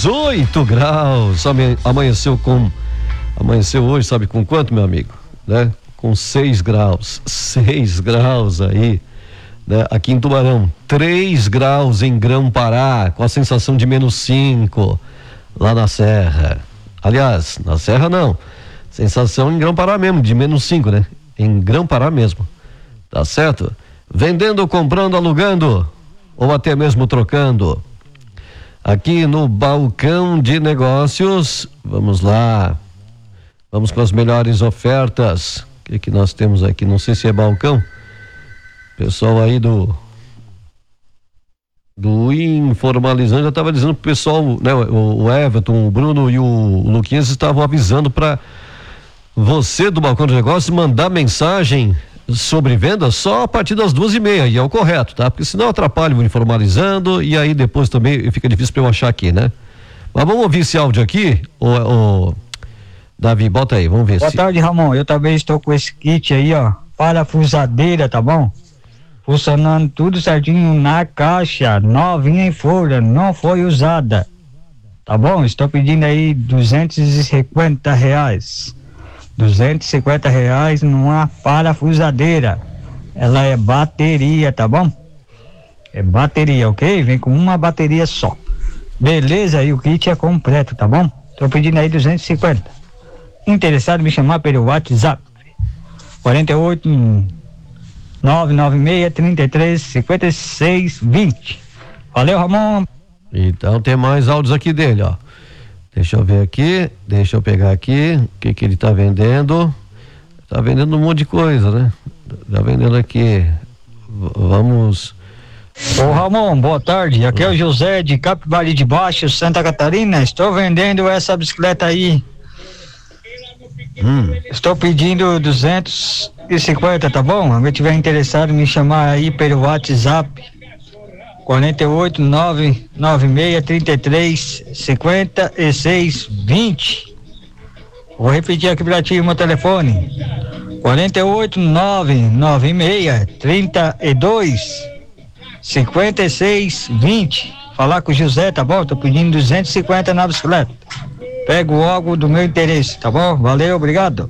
18 graus. Amanheceu hoje, sabe com quanto, meu amigo? Né? Com 6 graus. 6 graus aí, né? Aqui em Tubarão. 3 graus em Grão-Pará, com a sensação de -5 lá na Serra. Aliás, na Serra não. Sensação em Grão-Pará mesmo, de -5, né? Em Grão-Pará mesmo. Tá certo? Vendendo, comprando, alugando ou até mesmo trocando. Aqui no Balcão de Negócios, vamos lá. Vamos com as melhores ofertas. O que nós temos aqui? Não sei se é balcão. Pessoal aí do Informalizando já estava dizendo pro pessoal, né? O Everton, o Bruno e o Luquinhas estavam avisando para você do Balcão de Negócios mandar mensagem sobre venda só a partir das 2:30, e é o correto, tá? Porque senão atrapalha o Informalizando e aí depois também fica difícil para eu achar aqui, né? Mas vamos ouvir esse áudio aqui, Davi, bota aí, vamos ver. Boa tarde, Ramon, eu também estou com esse kit aí, ó, parafusadeira, tá bom? Funcionando tudo certinho na caixa, novinha em folha, não foi usada, tá bom? Estou pedindo aí R$250. R$250 numa parafusadeira. Ela é bateria, tá bom? É bateria, ok? Vem com uma bateria só. Beleza? E o kit é completo, tá bom? Tô pedindo aí 250. Interessado, me chamar pelo WhatsApp. 48 996 33 56 20. Valeu, Ramon. Então tem mais áudios aqui dele, ó. Deixa eu ver aqui, deixa eu pegar aqui, o que ele tá vendendo. Tá vendendo um monte de coisa, né? Tá vendendo aqui. Vamos. Ô Ramon, boa tarde. Aqui é o José de Capibari de Baixo, Santa Catarina. Estou vendendo essa bicicleta aí. Estou pedindo 250, tá bom? Se tiver interessado, me chamar aí pelo WhatsApp. 48 996 33 56 20. Vou repetir aqui pra ti o meu telefone. 48 996 32 56 20. Falar com o José, tá bom? Tô pedindo 250 na bicicleta. Pego algo do meu interesse, tá bom? Valeu, obrigado.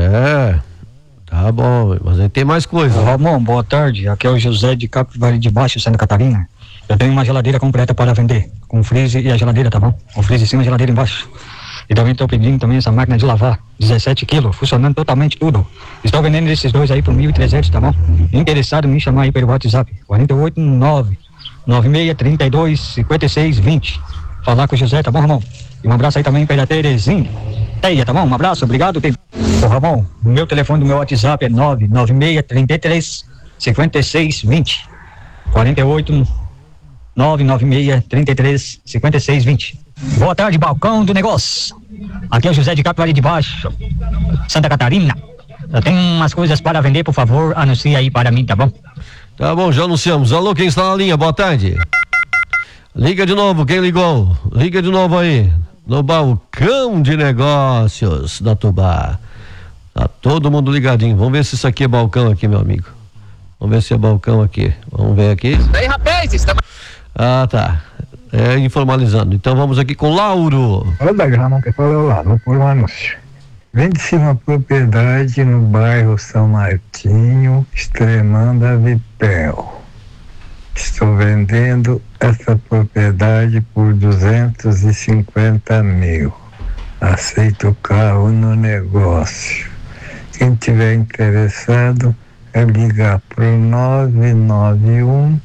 Tá bom, mas aí tem mais coisa. Ramon, boa tarde. Aqui é o José de Capibari de Baixo, Santa Catarina. Eu tenho uma geladeira completa para vender, com freezer e a geladeira, tá bom? Com freezer em cima e a geladeira embaixo. E também estou pedindo também essa máquina de lavar, 17 quilos, funcionando totalmente tudo. Estou vendendo esses dois aí por 1.300, tá bom? Interessado, me chamar aí pelo WhatsApp, 48 996 32 56 20. Falar com o José, tá bom, Ramon? E um abraço aí também para a Terezinha. Tá bom? Um abraço, obrigado. Ô, Ramon, o meu telefone do meu WhatsApp é 996 33 56 20. 48 996 33 56 20. Boa tarde, Balcão do Negócio. Aqui é o José de Capibari de Baixo, Santa Catarina. Eu tenho umas coisas para vender, por favor, anuncie aí para mim, tá bom? Tá bom, já anunciamos. Alô, quem está na linha? Boa tarde. Liga de novo, quem ligou? Liga de novo aí, no Balcão de Negócios da Tubá. Tá todo mundo ligadinho. Vamos ver se isso aqui é balcão aqui, meu amigo. Vamos ver se é balcão aqui. Vamos ver aqui. Aí, rapaz, está... Ah, tá. Informalizando. Então vamos aqui com Lauro. Olá, Ramon, que fala lá, vou pôr um anúncio. Vende-se uma propriedade no bairro São Martinho, Extremanda Vipel. Estou vendendo essa propriedade por 250 mil. Aceito o carro no negócio. Quem tiver interessado é ligar para o 991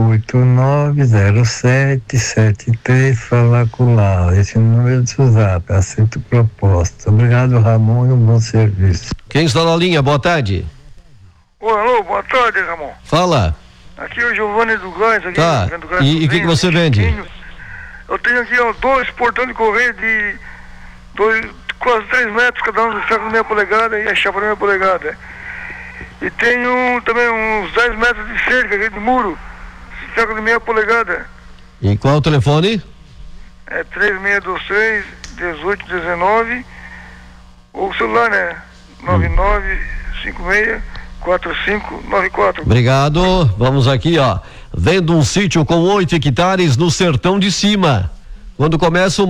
890773, falar com o Lau. Esse número do WhatsApp, aceito proposta. Obrigado, Ramon, e um bom serviço. Quem está na linha? Boa tarde. Alô, boa tarde, Ramon. Fala. Aqui é o Giovanni do Gás. Tá, e o que você vende? Eu tenho aqui, ó, 2 portões de correio de quase 3 metros, cada um de 7,5 polegadas e a chapa de 1,5 polegada. E tenho também uns 10 metros de cerca aqui de muro, cerca de 0,5 polegada. E qual é o telefone? É 3623 1819, ou o celular, né? 9956 4594. Obrigado. Vamos aqui, ó. Vendo um sítio com 8 hectares no Sertão de Cima. Quando começa o